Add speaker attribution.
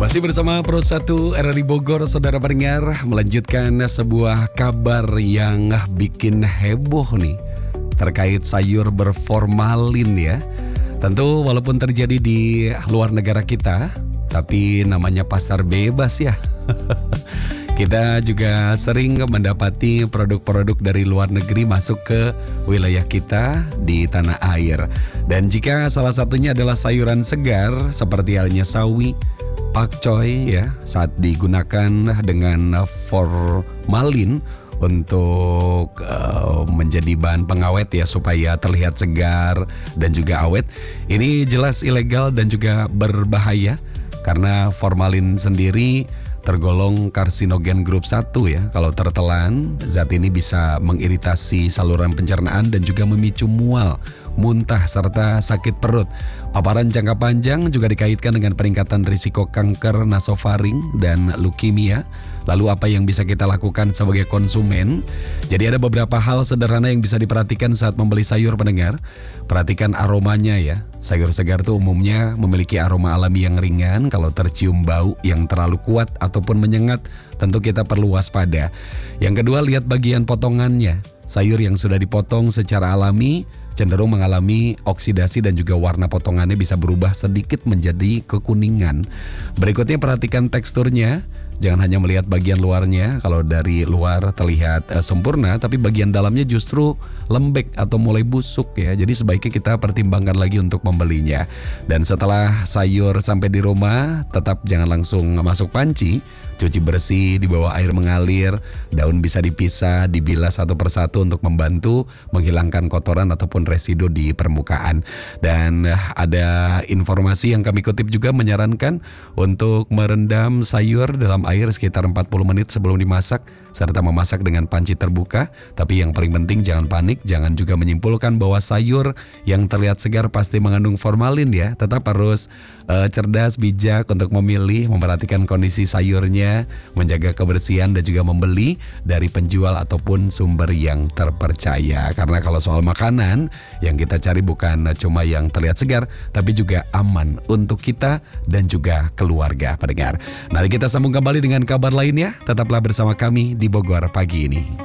Speaker 1: Masih bersama Pro 1 RRI Bogor, saudara pendengar, melanjutkan sebuah kabar yang bikin heboh nih terkait sayur berformalin ya. Tentu walaupun terjadi di luar negara kita, tapi namanya pasar bebas ya. Kita juga sering mendapati produk-produk dari luar negeri masuk ke wilayah kita di tanah air. Dan jika salah satunya adalah sayuran segar seperti halnya sawi, pakcoy ya, saat digunakan dengan formalin untuk menjadi bahan pengawet ya supaya terlihat segar dan juga awet, ini jelas ilegal dan juga berbahaya karena formalin sendiri tergolong karsinogen grup 1 ya. Kalau tertelan, zat ini bisa mengiritasi saluran pencernaan dan juga memicu mual, muntah, serta sakit perut. Paparan jangka panjang juga dikaitkan dengan peningkatan risiko kanker nasofaring dan leukemia. Lalu apa yang bisa kita lakukan sebagai konsumen? Jadi ada beberapa hal sederhana yang bisa diperhatikan saat membeli sayur, pendengar. Perhatikan aromanya ya. Sayur segar itu umumnya memiliki aroma alami yang ringan. Kalau tercium bau yang terlalu kuat ataupun menyengat, tentu kita perlu waspada. Yang kedua, lihat bagian potongannya. Sayur yang sudah dipotong secara alami cenderung mengalami oksidasi dan juga warna potongannya bisa berubah sedikit menjadi kekuningan. Berikutnya, perhatikan teksturnya. Jangan hanya melihat bagian luarnya. Kalau dari luar terlihat sempurna, tapi bagian dalamnya justru lembek atau mulai busuk ya. Jadi sebaiknya kita pertimbangkan lagi untuk membelinya. Dan setelah sayur sampai di rumah, tetap jangan langsung masuk panci. Cuci bersih di bawah air mengalir. Daun bisa dipisah, dibilas satu persatu untuk membantu menghilangkan kotoran ataupun residu di permukaan. Dan ada informasi yang kami kutip juga menyarankan untuk merendam sayur dalam air sekitar 40 menit sebelum dimasak, serta memasak dengan panci terbuka. Tapi yang paling penting jangan panik, jangan juga menyimpulkan bahwa sayur yang terlihat segar pasti mengandung formalin ya. Tetap harus cerdas, bijak untuk memilih, memperhatikan kondisi sayurnya, menjaga kebersihan dan juga membeli dari penjual ataupun sumber yang terpercaya. Karena kalau soal makanan, yang kita cari bukan cuma yang terlihat segar, tapi juga aman untuk kita dan juga keluarga, pendengar. Nanti kita sambung kembali dengan kabar lainnya. Tetaplah bersama kami di Bogor pagi ini.